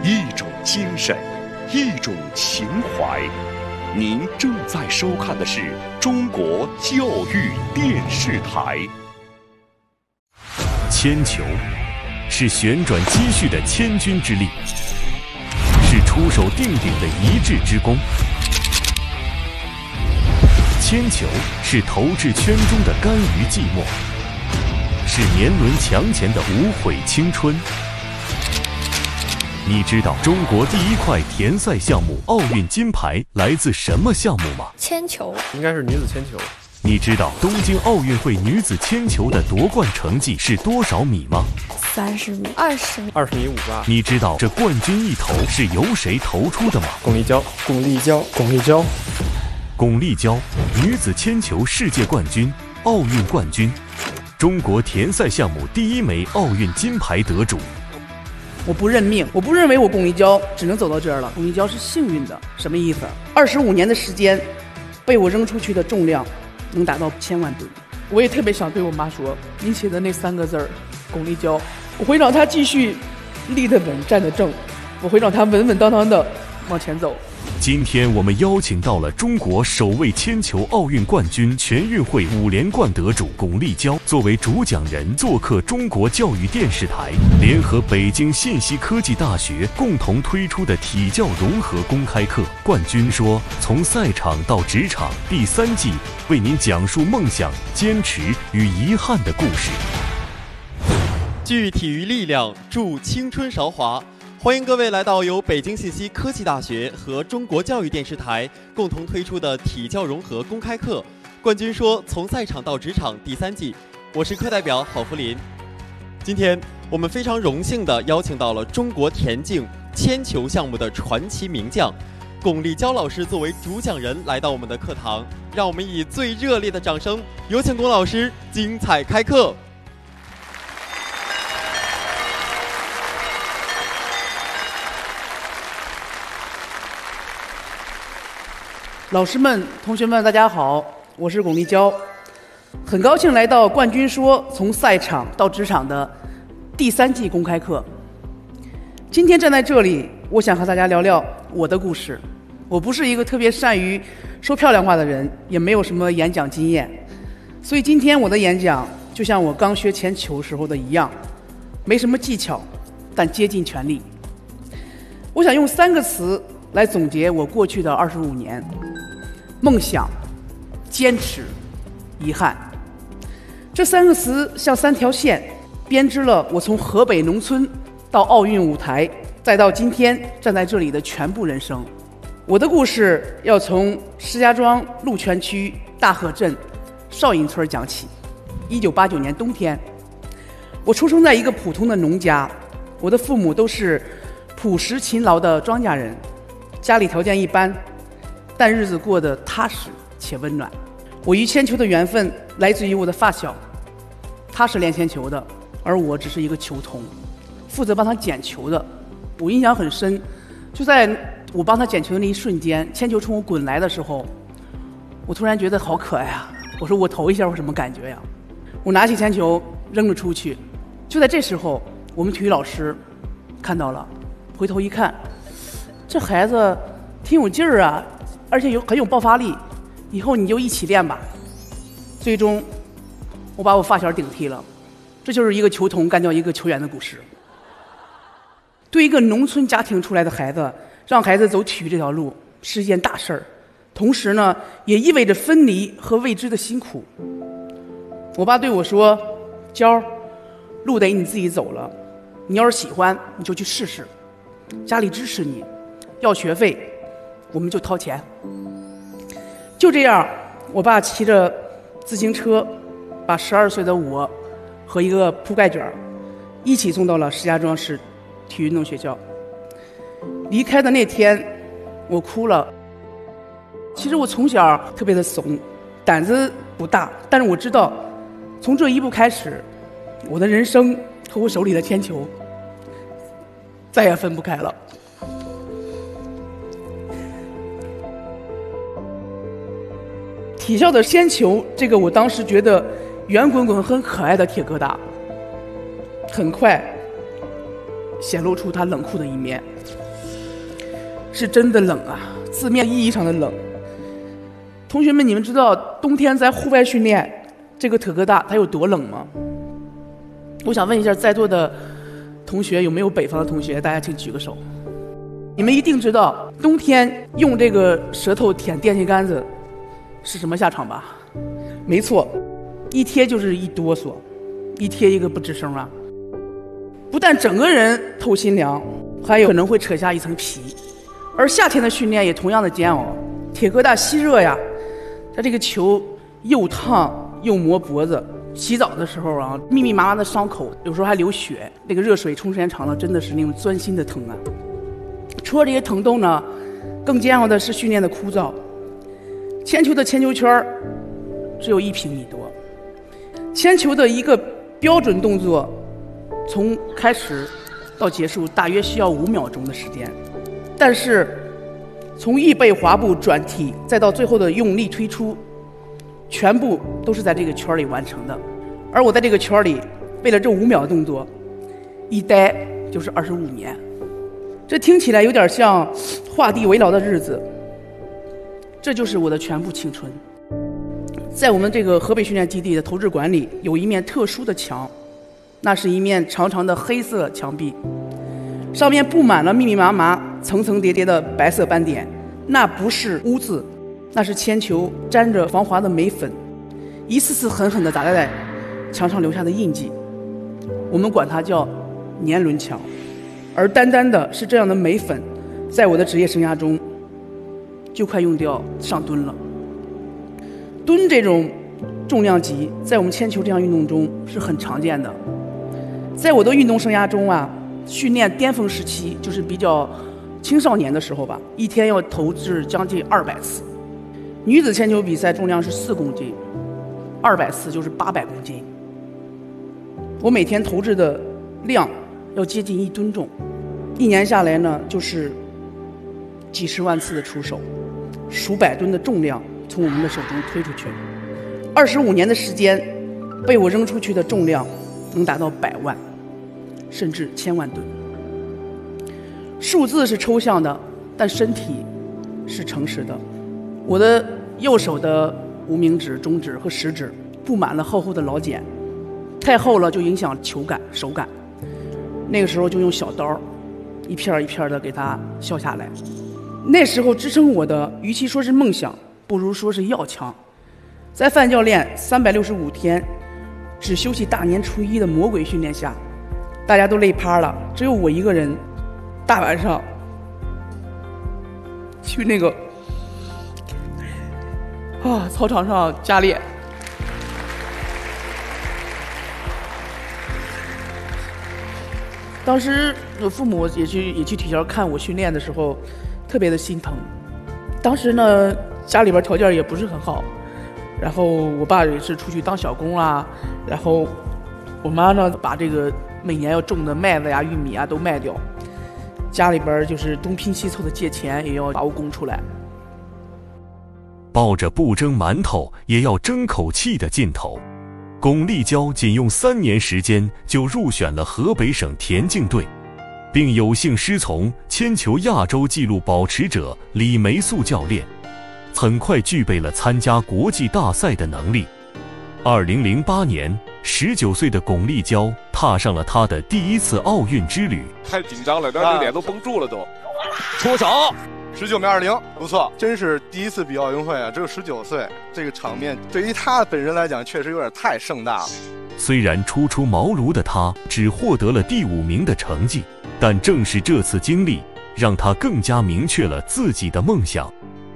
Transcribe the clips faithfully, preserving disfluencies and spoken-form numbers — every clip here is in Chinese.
一种精神，一种情怀。您正在收看的是中国教育电视台。铅球是旋转积蓄的千钧之力，是出手定鼎的一掷之功。铅球是投掷圈中的甘于寂寞，是年轮墙前的无悔青春。你知道中国第一块田赛项目奥运金牌来自什么项目吗？ 铅球， 应该是女子铅球。 你知道东京奥运会女子铅球的夺冠成绩是多少米吗？ 三十米、二十米、 二十米五吧。 你知道这冠军一投是由谁投出的吗？ 巩立姣，巩立姣，巩立姣， 巩立姣，女子铅球世界冠军、奥运冠军，中国田赛项目第一枚奥运金牌得主。 我不认命，我不认为我巩立姣只能走到这儿了。巩立姣是幸运的，什么意思？二十五年的时间，被我扔出去的重量能达到千万吨。 我也特别想对我妈说，你写的那三个字儿，巩立姣，我会让她继续立得稳、站得正，我会让她稳稳当当的往前走。 今天我们邀请到了中国首位铅球奥运冠军、全运会五连冠得主巩立姣，作为主讲人做客中国教育电视台，联合北京信息科技大学共同推出的体教融合公开课《冠军说：从赛场到职场》第三季，为您讲述梦想、坚持与遗憾的故事。 聚体育力量，助青春韶华。欢迎各位来到由北京信息科技大学和中国教育电视台共同推出的体教融合公开课《冠军说：从赛场到职场》第三季，我是课代表郝福林。今天我们非常荣幸地邀请到了中国田径铅球项目的传奇名将巩立姣老师作为主讲人来到我们的课堂，让我们以最热烈的掌声有请巩老师精彩开课。 老师们、同学们，大家好，我是巩立姣，很高兴来到《冠军说：从赛场到职场》的第三季公开课。今天站在这里，我想和大家聊聊我的故事。我不是一个特别善于说漂亮话的人，也没有什么演讲经验，所以今天我的演讲就像我刚学铅球时候的一样，没什么技巧，但竭尽全力。我想用三个词来总结我过去的二十五年：梦想、坚持、遗憾。这三个词像三条线，编织了我从河北农村到奥运舞台，再到今天站在这里的全部人生。我的故事要从石家庄鹿泉区大河镇少营村讲起。一九八九年冬天，我出生在一个普通的农家，我的父母都是朴实勤劳的庄稼人，家里条件一般，但日子过得踏实且温暖。我与铅球的缘分来自于我的发小，他是练铅球的，而我只是一个球童，负责帮他捡球的。我印象很深，就在我帮他捡球的那一瞬间，铅球冲我滚来的时候，我突然觉得好可爱啊！我说我投一下会什么感觉呀？我拿起铅球扔了出去。就在这时候，我们体育老师看到了，回头一看，这孩子挺有劲儿啊，而且有很有爆发力，以后你就一起练吧。最终我把我发小顶替了。这就是一个球童干掉一个球员的故事。对一个农村家庭出来的孩子，让孩子走体育这条路是一件大事儿，同时呢也意味着分离和未知的辛苦。我爸对我说：娇，路得你自己走了，你要是喜欢你就去试试，家里支持你，要学费我们就掏钱。就这样，我爸骑着自行车把十二岁的我和一个铺盖卷一起送到了石家庄市体育运动学校。离开的那天我哭了。其实我从小特别的怂，胆子不大，但是我知道从这一步开始，我的人生和我手里的铅球再也分不开了。体校的铅球，这个我当时觉得圆滚滚很可爱的铁疙瘩，很快显露出他冷酷的一面。是真的冷啊，字面意义上的冷。同学们，你们知道冬天在户外训练这个特哥大它有多冷吗？我想问一下在座的同学，有没有北方的同学？大家请举个手。你们一定知道冬天用这个舌头舔电线杆子是什么下场吧？没错，一贴就是一哆嗦，一贴一个不吱声啊。不但整个人透心凉，还有可能会扯下一层皮。而夏天的训练也同样的煎熬，铁疙瘩吸热呀，它这个球又烫又磨脖子。洗澡的时候啊，密密麻麻的伤口，有时候还流血，那个热水冲时间长了，真的是那种钻心的疼啊。除了这些疼痛呢，更煎熬的是训练的枯燥。铅球的铅球圈只有一平米多，铅球的一个标准动作，从开始到结束大约需要五秒钟的时间。但是从预备滑步转体再到最后的用力推出，全部都是在这个圈里完成的。而我在这个圈里为了这五秒动作一待就是二十五年。这听起来有点像画地为牢的日子，这就是我的全部青春。在我们这个河北训练基地的投掷馆里有一面特殊的墙，那是一面长长的黑色墙壁，上面布满了密密麻麻层层叠叠的白色斑点，那不是污渍，那是铅球沾着防滑的镁粉，一次次狠狠地打在墙上留下的印记，我们管它叫年轮墙。而单单的是这样的镁粉，在我的职业生涯中就快用掉上吨了。吨这种重量级在我们铅球这项运动中是很常见的。在我的运动生涯中啊，训练巅峰时期就是比较青少年的时候吧，一天要投掷将近二百次。女子铅球比赛重量是四公斤，二百次就是八百公斤。我每天投掷的量要接近一吨重，一年下来呢，就是几十万次的出手，数百吨的重量从我们的手中推出去。二十五年的时间，被我扔出去的重量能达到百万，甚至千万吨。数字是抽象的，但身体是诚实的。我的右手的无名指、中指和食指布满了厚厚的老茧，太厚了就影响球感、手感。那个时候就用小刀一片一片的给它削下来。那时候支撑我的与其说是梦想，不如说是要强。在范教练三百六十五天只休息大年初一的魔鬼训练下，大家都累趴了，只有我一个人大晚上去那个啊操场上加练。当时我父母也去也去体校看我训练的时候，特别的心疼。当时呢，家里边条件也不是很好，然后我爸也是出去当小工啊，然后我妈呢把这个每年要种的麦子呀、玉米啊都卖掉，家里边就是东拼西凑的借钱，也要把我供出来。 抱着不争馒头也要争口气的劲头，巩立姣仅用三年时间就入选了河北省田径队，并有幸师从铅球亚洲纪录保持者李梅素教练，很快具备了参加国际大赛的能力。二零零八年，十九岁的巩立姣踏上了她的第一次奥运之旅。 太紧张了，这个脸都绷住了都。 出手， 十九秒二零，不错，真是第一次比奥运会啊！只有十九岁，这个场面对于他本人来讲，确实有点太盛大了。 虽然初出茅庐的他只获得了第五名的成绩，但正是这次经历，让他更加明确了自己的梦想。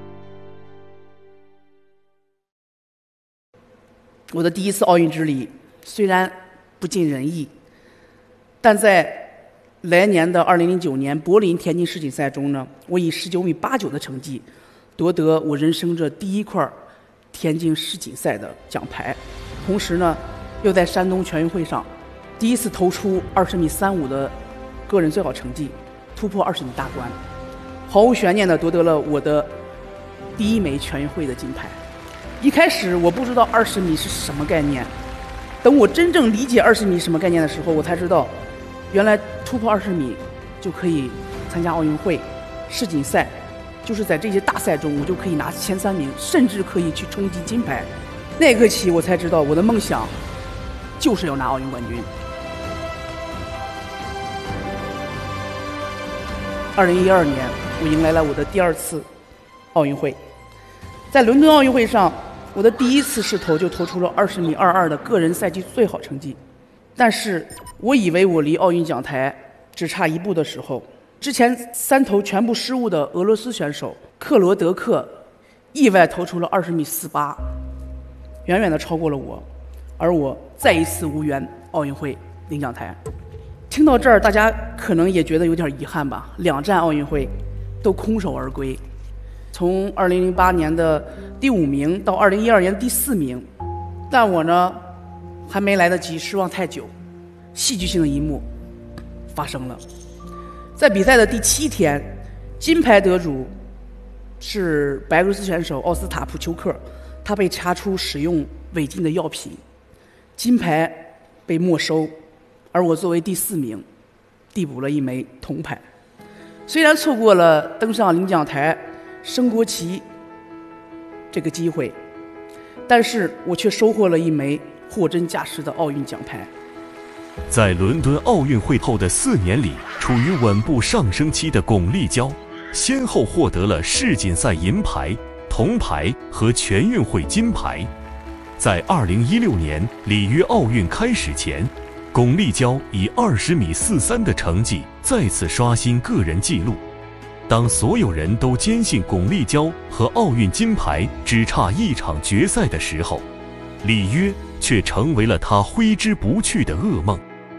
我的第一次奥运之旅虽然不尽人意，但在来年的二零零九年柏林田径世锦赛中呢，我以十九米八九的成绩夺得我人生这第一块田径世锦赛的奖牌，同时呢，又在山东全运会上第一次投出二十米三五的个人最好成绩，突破二十米大关，毫无悬念地夺得了我的第一枚全运会的金牌。一开始我不知道二十米是什么概念，等我真正理解二十米什么概念的时候，我才知道，原来突破二十米就可以参加奥运会、世锦赛，就是在这些大赛中我就可以拿前三名，甚至可以去冲击金牌。那一刻起，我才知道我的梦想就是要拿奥运冠军。二零一二年，我迎来了我的第二次奥运会。在伦敦奥运会上，我的第一次试投就投出了二十米二二的个人赛季最好成绩。但是我以为我离奥运奖台只差一步的时候，之前三投全部失误的俄罗斯选手克罗德克意外投出了二十米四八，远远地超过了我，而我再一次无缘奥运会领奖台。听到这儿，大家可能也觉得有点遗憾吧，两站奥运会都空手而归。从二零零八年的第五名到二零一二年第四名，但我呢还没来得及失望太久，戏剧性的一幕发生了。在比赛的第七天，金牌得主是白俄罗斯选手奥斯塔普丘克，他被查出使用违禁的药品，金牌被没收，而我作为第四名递补了一枚铜牌。虽然错过了登上领奖台升国旗这个机会，但是我却收获了一枚货真价实的奥运奖牌。 在伦敦奥运会后的四年里，处于稳步上升期的巩立姣先后获得了世锦赛银牌、铜牌和全运会金牌。在二零一六年里约奥运开始前，巩立姣以二十米四三的成绩再次刷新个人纪录。当所有人都坚信巩立姣和奥运金牌只差一场决赛的时候，里约却成为了他挥之不去的噩梦。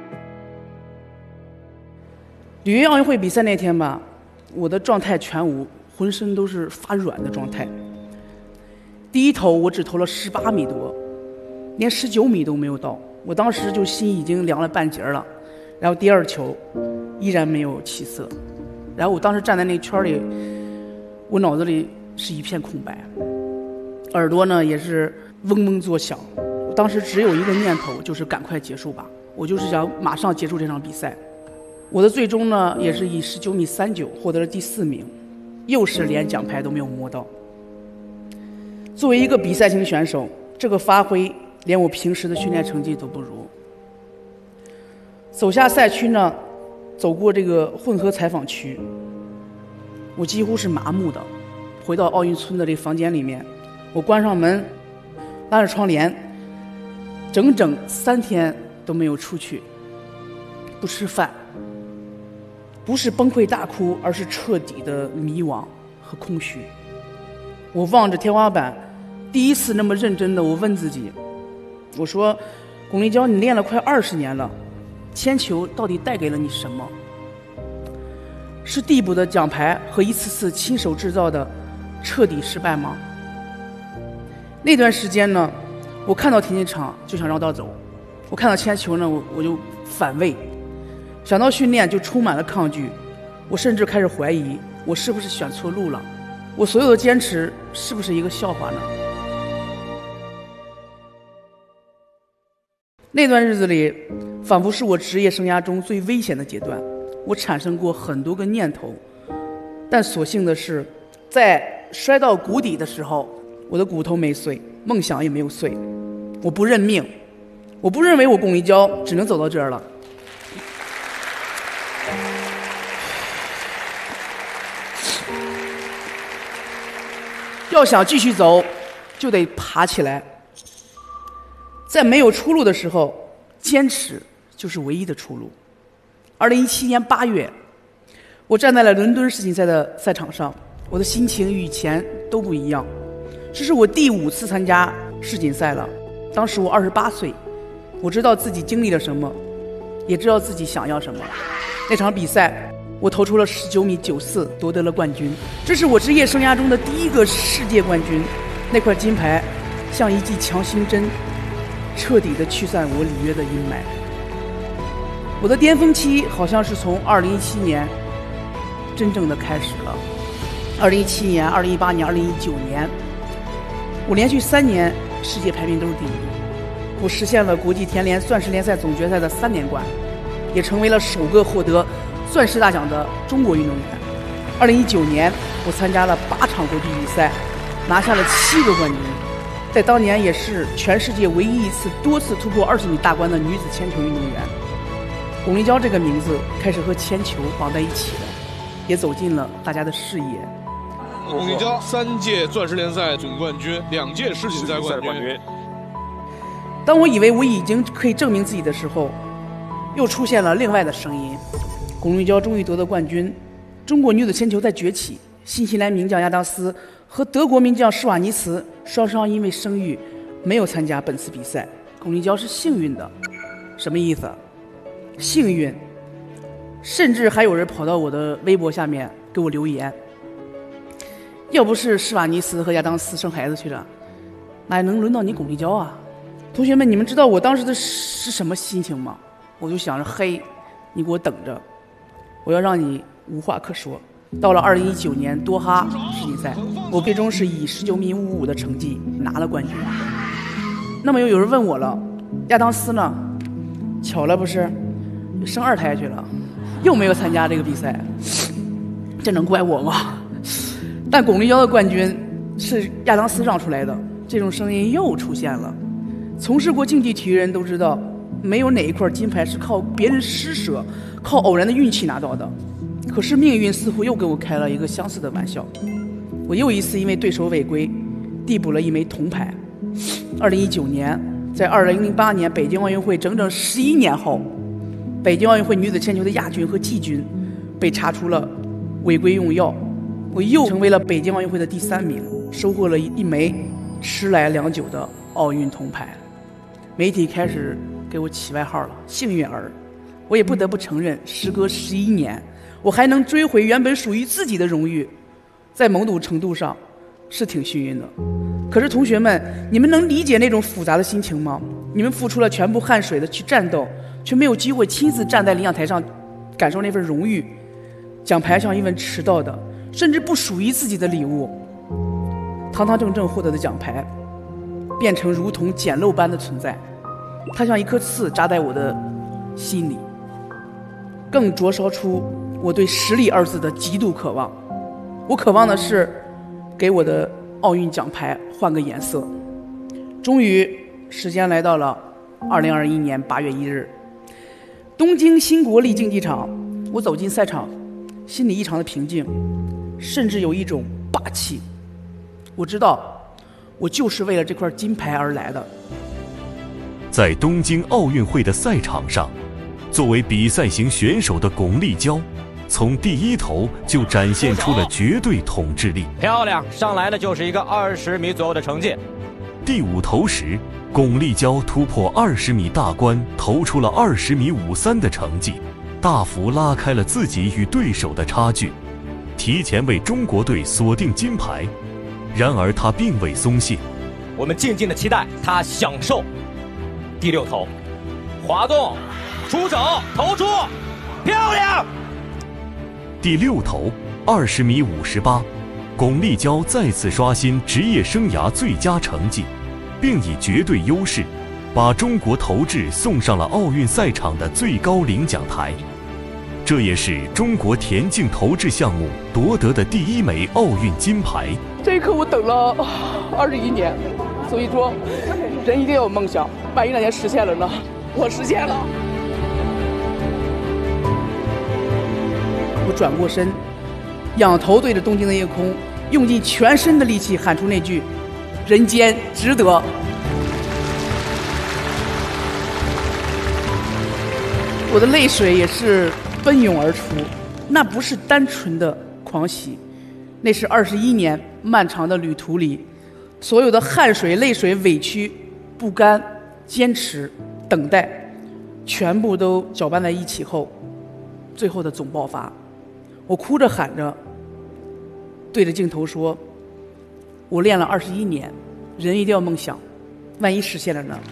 里约奥运会比赛那天吧，我的状态全无，浑身都是发软的状态。第一投我只投了十八米多，连十九米都没有到，我当时就心已经凉了半截了。然后第二球依然没有起色，然后我当时站在那圈里，我脑子里是一片空白，耳朵呢也是嗡嗡作响。我当时只有一个念头，就是赶快结束吧，我就是想马上结束这场比赛。我的最终呢也是以十九米三九获得了第四名，又是连奖牌都没有摸到。作为一个比赛型选手，这个发挥连我平时的训练成绩都不如。走下赛区呢，走过这个混合采访区，我几乎是麻木的。回到奥运村的这房间里面，我关上门，拉着窗帘，整整三天都没有出去，不吃饭，不是崩溃大哭，而是彻底的迷惘和空虚。我望着天花板，第一次那么认真的我问自己，我说巩立姣，你练了快二十年了，铅球到底带给了你什么？是递补的奖牌和一次次亲手制造的彻底失败吗？那段时间呢，我看到田径场就想绕道走，我看到铅球呢，我我就反胃，想到训练就充满了抗拒，我甚至开始怀疑我是不是选错路了，我所有的坚持是不是一个笑话呢？那段日子里，仿佛是我职业生涯中最危险的阶段，我产生过很多个念头，但所幸的是，在摔到谷底的时候，我的骨头没碎，梦想也没有碎。我不认命，我不认为我巩立姣只能走到这儿了。要想继续走，就得爬起来。在没有出路的时候，坚持就是唯一的出路。二零一七年八月，我站在了伦敦世锦赛的赛场上，我的心情与以前都不一样。这是我第五次参加世锦赛了，当时我二十八岁，我知道自己经历了什么，也知道自己想要什么。那场比赛，我投出了十九米九四，夺得了冠军。这是我职业生涯中的第一个世界冠军。那块金牌像一剂强心针，彻底的驱散我里约的阴霾。我的巅峰期好像是从二零一七年真正的开始了。二零一七年、二零一八年、二零一九年，我连续三年世界排名都是第一。我实现了国际田联钻石联赛总决赛的三连冠， 也成为了首个获得钻石大奖的中国运动员。二零一九年，我参加了八场国际比赛，拿下了七个冠军，在当年也是全世界唯一一次多次突破二十米大关的女子铅球运动员。巩立姣这个名字开始和铅球绑在一起了，也走进了大家的视野。 巩立姣三届钻石联赛总冠军，两届世锦赛冠军。 当我以为我已经可以证明自己的时候，又出现了另外的声音。巩立姣终于夺得冠军，中国女子铅球在崛起。新西兰名将亚当斯和德国名将施瓦尼茨双双因为生育没有参加本次比赛。巩立姣是幸运的，什么意思？幸运，甚至还有人跑到我的微博下面给我留言，要不是施瓦尼茨和亚当斯生孩子去了，哪能轮到你巩立姣啊？同学们，你们知道我当时的是什么心情吗？我就想着，嘿，你给我等着，我要让你无话可说。到了二零一九年多哈世锦赛，我最终是以十九米五五的成绩拿了冠军。那么又有人问我了，亚当斯呢？巧了不是，生二胎去了，又没有参加这个比赛，这能怪我吗？但巩立姣的冠军是亚当斯让出来的，这种声音又出现了。从事过竞技体育人都知道，没有哪一块金牌是靠别人施舍、靠偶然的运气拿到的。可是命运似乎又给我开了一个相似的玩笑，我又一次因为对手违规，递补了一枚铜牌。二零一九年，在二零零八年北京奥运会整整十一年后，北京奥运会女子铅球的亚军和季军被查出了违规用药，我又成为了北京奥运会的第三名，收获了一枚迟来良久的奥运铜牌。媒体开始给我起外号了，幸运儿。我也不得不承认，时隔十一年，我还能追回原本属于自己的荣誉，在某种程度上是挺幸运的。可是同学们，你们能理解那种复杂的心情吗？你们付出了全部汗水的去战斗，却没有机会亲自站在领奖台上感受那份荣誉。奖牌像一份迟到的甚至不属于自己的礼物，堂堂正正获得的奖牌变成如同简陋般的存在，它像一颗刺扎在我的心里，更灼烧出我对实力二字的极度渴望。我渴望的是给我的奥运奖牌换个颜色。终于时间来到了二零二一年八月一日，东京新国立竞技场，我走进赛场，心里异常的平静，甚至有一种霸气。我知道我就是为了这块金牌而来的。 在东京奥运会的赛场上，作为比赛型选手的巩立姣从第一头就展现出了绝对统治力。 漂亮，上来的就是一个二十米左右的成绩。 第五投时，巩立姣突破二十米大关，投出了二十米五三的成绩，大幅拉开了自己与对手的差距，提前为中国队锁定金牌。然而他并未松懈， 我们静静的期待他享受。第六投，滑动，出手，投出，漂亮！ 第六投，二十米五十八，巩立姣再次刷新职业生涯最佳成绩，并以绝对优势把中国投掷送上了奥运赛场的最高领奖台。这也是中国田径投掷项目夺得的第一枚奥运金牌。 这一刻我等了二十一年，所以说人一定要有梦想，万一那天实现了呢？我实现了。 我转过身，仰头对着东京的夜空，用尽全身的力气喊出那句“人间值得”。我的泪水也是奔涌而出，那不是单纯的狂喜，那是二十一年漫长的旅途里，所有的汗水、泪水、委屈、不甘、坚持、等待，全部都搅拌在一起后，最后的总爆发。我哭着喊着，对着镜头说：“我练了二十一年，人一定要梦想，万一实现了呢？”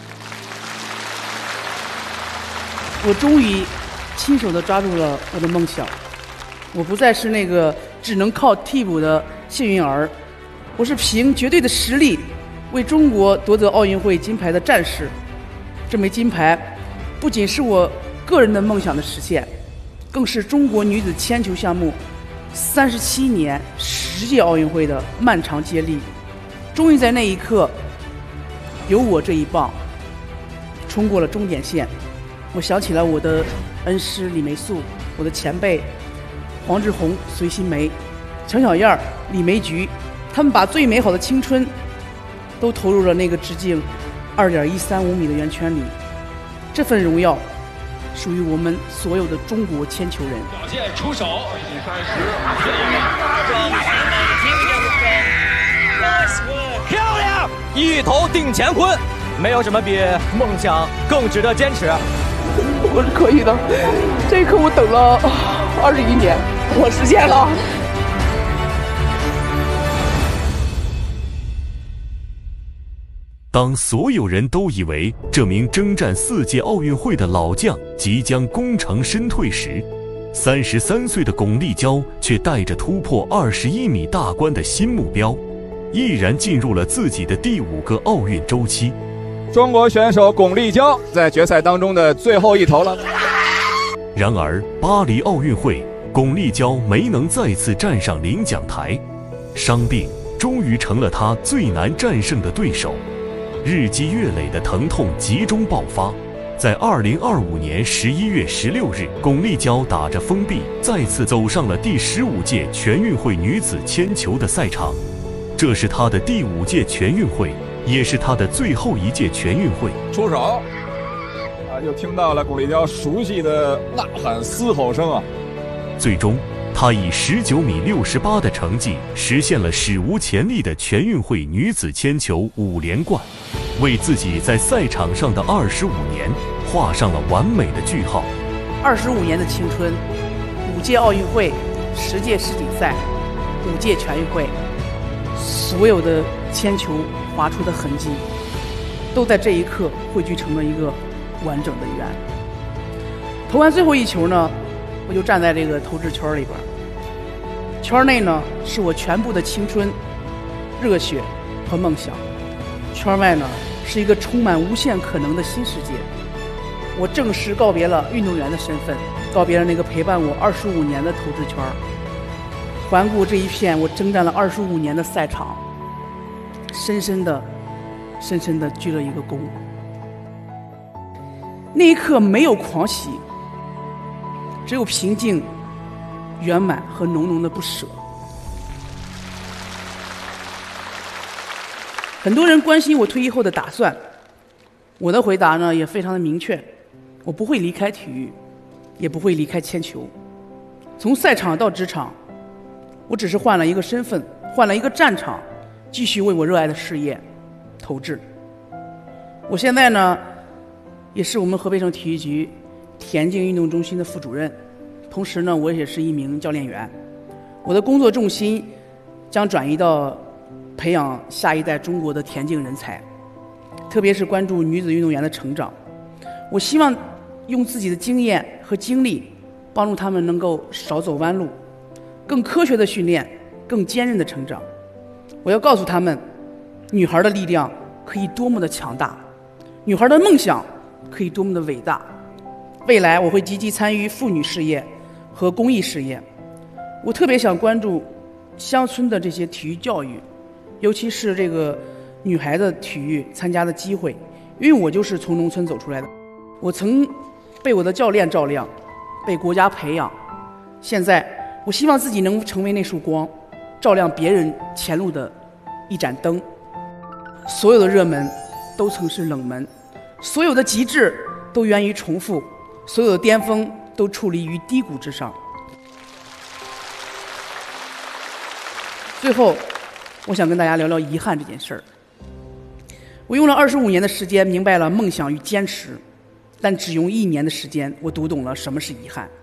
我终于亲手地抓住了我的梦想，我不再是那个只能靠替补的幸运儿，我是凭绝对的实力为中国夺得奥运会金牌的战士。这枚金牌不仅是我个人的梦想的实现，更是中国女子铅球项目三十七年十届奥运会的漫长接力。终于在那一刻，有我这一棒冲过了终点线。我想起了我的恩师李梅素，我的前辈黄志红、隋新梅、程小燕、李梅菊，他们把最美好的青春都投入了那个直径二点一三五米的圆圈里。这份荣耀属于我们所有的中国铅球人。 表现出手，第三十， 漂亮，一头定乾坤。没有什么比梦想更值得坚持。 我是可以的，这一刻我等了二十一年，我实现了。 当所有人都以为这名征战四届奥运会的老将即将功成身退时，三十三岁的巩立姣却带着突破二十一米大关的新目标，毅然进入了自己的第五个奥运周期。 中国选手巩立姣在决赛当中的最后一投了。 然而，巴黎奥运会，巩立姣没能再次站上领奖台，伤病终于成了她最难战胜的对手。日积月累的疼痛集中爆发，在二零二五年十一月十六日，巩立姣打着封闭，再次走上了第十五届全运会女子铅球的赛场。这是她的第五届全运会，也是她的最后一届全运会。 出手，啊，又听到了巩立姣熟悉的呐喊嘶吼声啊！ 最终，她以十九米六十八的成绩实现了史无前例的全运会女子铅球五连冠，为自己在赛场上的二十五年画上了完美的句号。 二十五年的青春，五届奥运会，十届世锦赛，五届全运会，所有的铅球划出的痕迹，都在这一刻汇聚成了一个完整的圆。投完最后一球呢，我就站在这个投掷圈里边，圈内呢是我全部的青春、热血和梦想，圈外呢是一个充满无限可能的新世界。我正式告别了运动员的身份，告别了那个陪伴我二十五年的投掷圈，环顾这一片我征战了二十五年的赛场，深深的、深深的鞠了一个躬。那一刻没有狂喜，只有平静、圆满和浓浓的不舍。很多人关心我退役后的打算，我的回答呢也非常的明确，我不会离开体育，也不会离开铅球。从赛场到职场，我只是换了一个身份，换了一个战场，继续为我热爱的事业投掷。我现在呢，也是我们河北省体育局田径运动中心的副主任，同时呢，我也是一名教练员。我的工作重心将转移到培养下一代中国的田径人才，特别是关注女子运动员的成长。我希望用自己的经验和经历，帮助他们能够少走弯路，更科学的训练，更坚韧的成长。我要告诉他们，女孩的力量可以多么的强大，女孩的梦想可以多么的伟大。未来我会积极参与妇女事业和公益事业，我特别想关注乡村的这些体育教育，尤其是这个女孩的体育参加的机会，因为我就是从农村走出来的，我曾被我的教练照亮，被国家培养，现在我希望自己能成为那束光，照亮别人前路的一盏灯。所有的热门都曾是冷门，所有的极致都源于重复，所有的巅峰都矗立于低谷之上。最后，我想跟大家聊聊遗憾这件事儿。我用了二十五年的时间明白了梦想与坚持，但只用一年的时间，我读懂了什么是遗憾。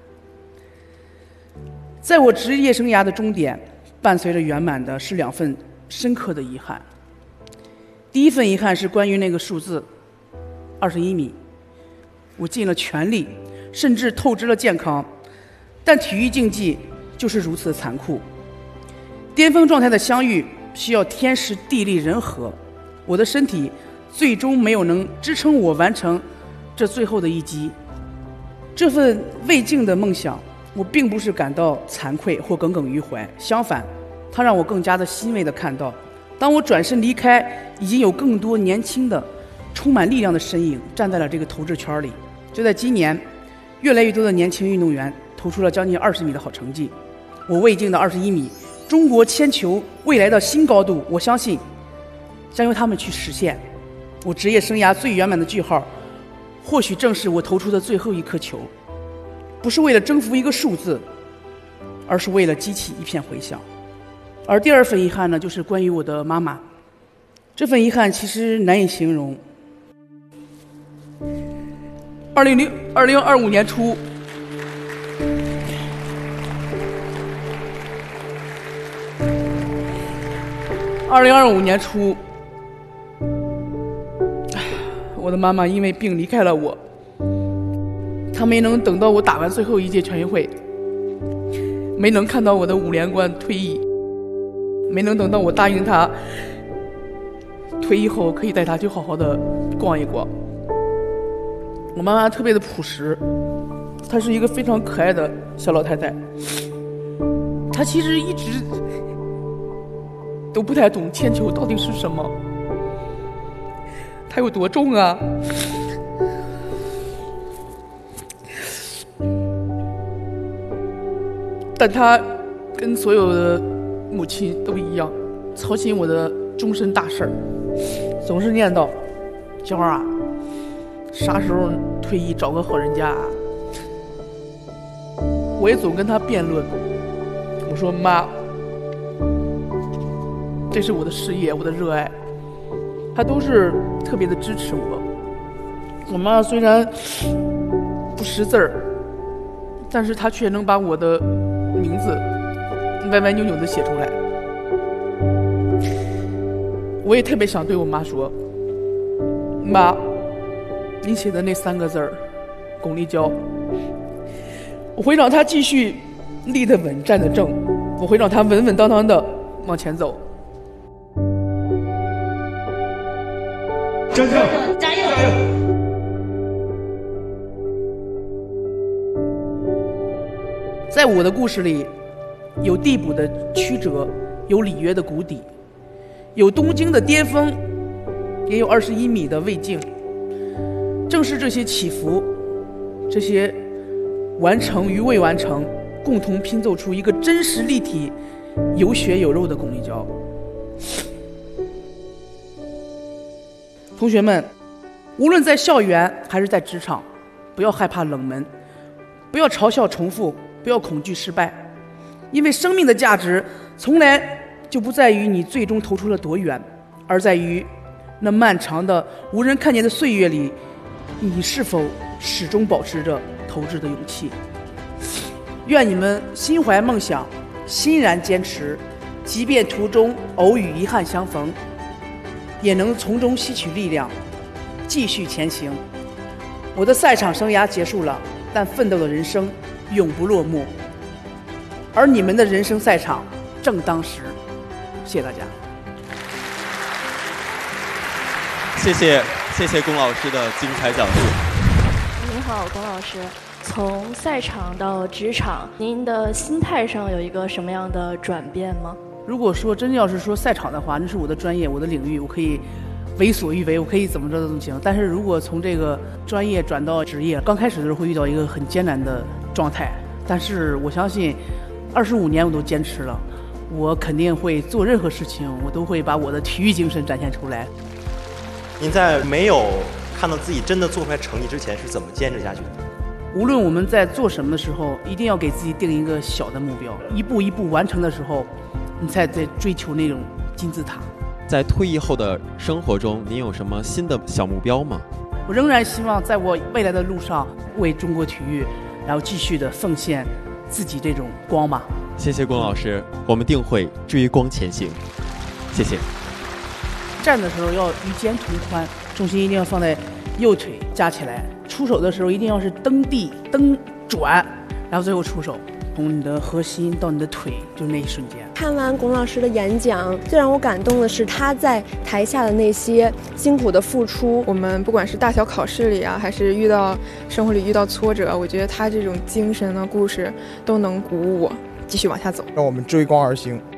在我职业生涯的终点，伴随着圆满的是两份深刻的遗憾。第一份遗憾是关于那个数字二十一米，我尽了全力，甚至透支了健康，但体育竞技就是如此的残酷。巅峰状态的相遇需要天时地利人和，我的身体最终没有能支撑我完成这最后的一击。 这份未尽的梦想，我并不是感到惭愧或耿耿于怀，相反，它让我更加的欣慰地看到，当我转身离开，已经有更多年轻的、充满力量的身影站在了这个投掷圈里。就在今年，越来越多的年轻运动员投出了将近二十米的好成绩。我未尽的二十一米，中国铅球未来的新高度，我相信将由他们去实现。我职业生涯最圆满的句号，或许正是我投出的最后一颗球，不是为了征服一个数字，而是为了激起一片回响。而第二份遗憾呢，就是关于我的妈妈。这份遗憾其实难以形容。二零零二零二五年初，二零二五年初，我的妈妈因为病离开了我。她没能等到我打完最后一届全运会，没能看到我的五连冠退役，没能等到我答应她退役后可以带她去好好的逛一逛。我妈妈特别的朴实，她是一个非常可爱的小老太太。她其实一直都不太懂铅球到底是什么，它有多重啊？但她跟所有的母亲都一样，操心我的终身大事儿，总是念叨：“娇儿啊，啥时候退役找个好人家啊？”我也总跟她辩论，我说：“妈，这是我的事业，我的热爱。”她都是特别的支持我。我妈虽然不识字儿，但是她却能把我的名字歪歪扭扭的写出来。我也特别想对我妈说：“妈，你写的那三个字儿，巩立姣，我会让她继续立得稳，站得正，我会让她稳稳当当的往前走。” 加油！加油！加油！ 在我的故事里，有地补的曲折，有里约的谷底，有东京的巅峰，也有二十一米的未尽。正是这些起伏，这些完成与未完成，共同拼凑出一个真实立体、有血有肉的巩立姣。同学们，无论在校园还是在职场，不要害怕冷门，不要嘲笑重复，不要恐惧失败，因为生命的价值从来就不在于你最终投出了多远，而在于那漫长的无人看见的岁月里，你是否始终保持着投掷的勇气。愿你们心怀梦想，欣然坚持，即便途中偶与遗憾相逢，也能从中吸取力量，继续前行。我的赛场生涯结束了，但奋斗的人生永不落幕，而你们的人生赛场正当时。谢谢大家。 谢谢谢谢龚老师的精彩讲述。 您好，龚老师。从赛场到职场，您的心态上有一个什么样的转变吗？ 如果说真要是说赛场的话，那是我的专业，我的领域，我可以为所欲为，我可以怎么着都行。但是如果从这个专业转到职业，刚开始的时候会遇到一个很艰难的状态，但是我相信二十五年我都坚持了，我肯定会做任何事情，我都会把我的体育精神展现出来。 您在没有看到自己真的做出来成绩之前是怎么坚持下去的？ 无论我们在做什么的时候，一定要给自己定一个小的目标，一步一步完成的时候，你才在追求那种金字塔。 在退役后的生活中，您有什么新的小目标吗？ 我仍然希望在我未来的路上为中国体育，然后继续的奉献自己这种光吧。 谢谢龚老师，我们定会追光前行。谢谢。 站的时候要与肩同宽，重心一定要放在右腿夹起来。出手的时候一定要是蹬地蹬转，然后最后出手。 从你的核心到你的腿，就是那一瞬间。 看完龚老师的演讲，最让我感动的是他在台下的那些辛苦的付出。 我们不管是大小考试里啊，还是遇到生活里遇到挫折，我觉得他这种精神的故事都能鼓舞我继续往下走， 让我们追光而行。